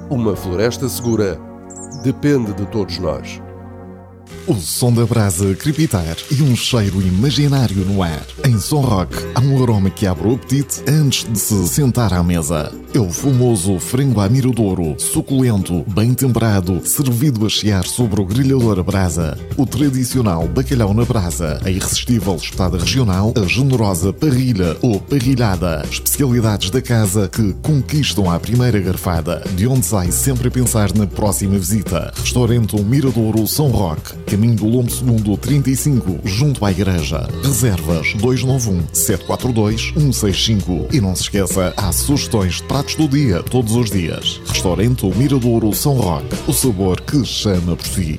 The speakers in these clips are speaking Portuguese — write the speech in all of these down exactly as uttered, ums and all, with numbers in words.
Uma floresta segura depende de todos nós. O som da brasa crepitar e um cheiro imaginário no ar. Em Som Rock, há um aroma que abre o apetite antes de se sentar à mesa. É o famoso frango à miradouro, suculento, bem temperado, servido a chiar sobre o grelhador a brasa. O tradicional bacalhau na brasa, a irresistível espetada regional, a generosa parrilha ou parrilhada. Especialidades da casa que conquistam à primeira garfada, de onde sai sempre a pensar na próxima visita. Restaurante Miradouro Som Rock, caminho do Lombo Segundo trinta e cinco, junto à igreja. Reservas dois nove um, sete quatro dois, um seis cinco. E não se esqueça, há sugestões de pratos do dia, todos os dias. Restaurante Miradouro Som Rock, o sabor que chama por si.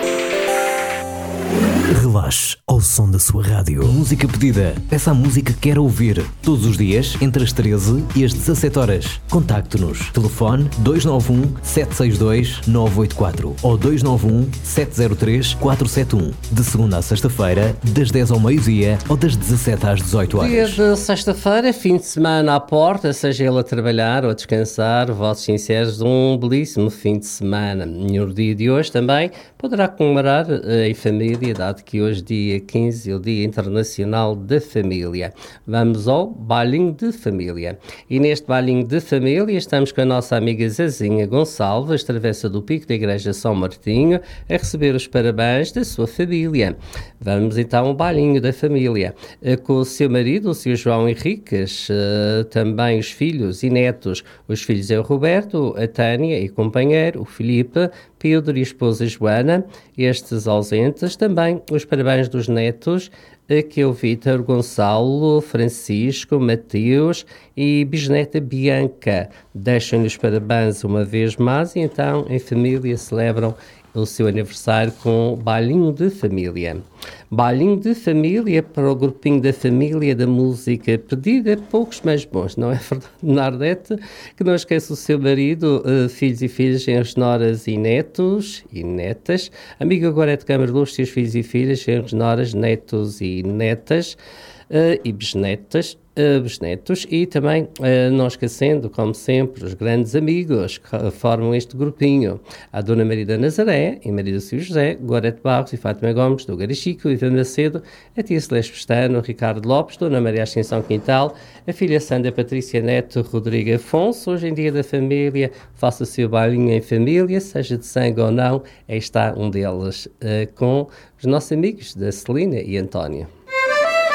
Relaxe ao som da sua rádio. Música pedida. Peça a música que quer ouvir. Todos os dias, entre as treze e as dezassete horas. Contacte-nos. Telefone dois nove um, sete seis dois, nove oito quatro ou dois nove um, sete zero três, quatro sete um. De segunda a sexta-feira, das dez ao meio-dia ou das dezassete às dezoito horas. Dia de sexta-feira, fim de semana à porta, seja ele a trabalhar ou a descansar, votos sinceros de um belíssimo fim de semana. No dia de hoje também poderá comemorar em família, dado que hoje, dia quinze, é o Dia Internacional da Família. Vamos ao bailinho de família. E neste bailinho de família estamos com a nossa amiga Zezinha Gonçalves, travessa do Pico da Igreja São Martinho, a receber os parabéns da sua família. Vamos então ao bailinho da família. Com o seu marido, o senhor João Henriques, também os filhos e netos. Os filhos é o Roberto, a Tânia e companheiro, o Filipe, Pedro e a esposa Joana, estes ausentes. Também os parabéns dos netos, que é o Vítor, Gonçalo, Francisco, Mateus e bisneta Bianca. Deixam-lhe os parabéns uma vez mais e então em família celebram o seu aniversário com o bailinho de família. Bailinho de família para o grupinho da família da música pedida, poucos mais bons, não é verdade, Nardete? Que não esqueça o seu marido, uh, filhos e filhas, genros, noras e netos e netas. Amigo agora é de Câmara Luz, seus filhos e filhas, genros, noras, netos e netas uh, e bisnetas. Uh, bisnetos e também, uh, não esquecendo, como sempre, os grandes amigos que formam este grupinho. A Dona Maria da Nazaré e Maria do Silvio José, Gorete Barros e Fátima Gomes, do Garachico, Ivan Macedo, a tia Celeste Pestano, Ricardo Lopes, Dona Maria Ascensão Quintal, a filha Sandra Patrícia Neto, Rodrigo Afonso. Hoje em dia da família, faça o seu bailinho em família, seja de sangue ou não, aí está um deles, uh, com os nossos amigos da Celina e António.